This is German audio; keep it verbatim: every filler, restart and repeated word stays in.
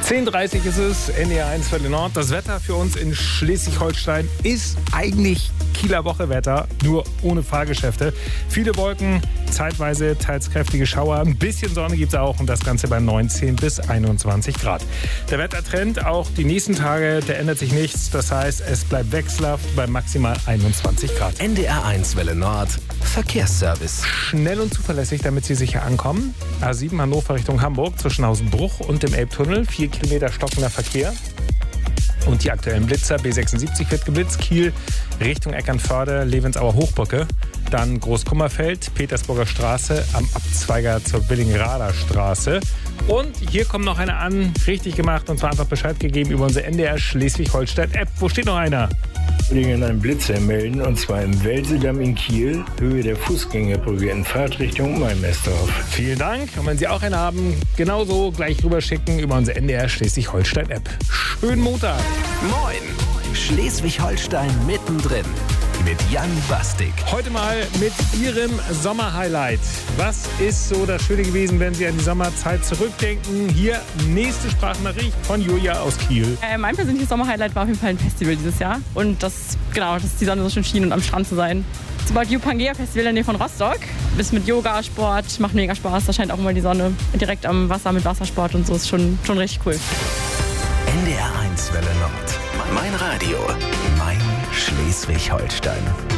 zehn Uhr dreißig ist es, N D R eins Welle Nord. Das Wetter für uns in Schleswig-Holstein ist eigentlich Kieler Woche-Wetter, nur ohne Fahrgeschäfte. Viele Wolken, zeitweise teils kräftige Schauer, ein bisschen Sonne gibt es auch und das Ganze bei neunzehn bis einundzwanzig Grad. Der Wettertrend auch die nächsten Tage, der ändert sich nichts. Das heißt, es bleibt wechselhaft bei maximal einundzwanzig Grad. N D R eins Welle Nord, Verkehrsservice. Schnell und zuverlässig, damit Sie sicher ankommen. A sieben Hannover Richtung Hamburg zwischen Hausenbruch und dem Elbtunnel. Vier Kilometer stockender Verkehr. Und die aktuellen Blitzer. B sechsundsiebzig wird geblitzt. Kiel Richtung Eckernförde, Levensauer Hochbrücke. Dann Großkummerfeld, Petersburger Straße am Abzweiger zur Billingrader Straße. Und hier kommt noch einer an, richtig gemacht, und zwar einfach Bescheid gegeben über unsere N D R Schleswig-Holstein-App. Wo steht noch einer? Kollegen einen Blitzer melden, und zwar im Welsedamm in Kiel, Höhe der Fußgängerbrücke in Fahrtrichtung Maimersdorf. Vielen Dank. Und wenn Sie auch einen haben, genauso gleich rüberschicken über unsere N D R Schleswig-Holstein-App. Schönen Montag. Moin, Schleswig-Holstein mittendrin. Mit Jan Bastik. Heute mal mit Ihrem Sommerhighlight. Was ist so das Schöne gewesen, wenn Sie an die Sommerzeit zurückdenken? Hier nächste Sprachnachricht von Julia aus Kiel. Äh, mein persönliches Sommerhighlight war auf jeden Fall ein Festival dieses Jahr. Und das, genau, dass die Sonne so schön schien und am Strand zu sein. Zum Beispiel Pangea Festival in der Nähe von Rostock. Bis mit Yoga, Sport, macht mega Spaß. Da scheint auch immer die Sonne direkt am Wasser mit Wassersport und so. Ist schon, schon richtig cool. N D R eins Welle Nord. Mein Radio. Mein Schleswig-Holstein.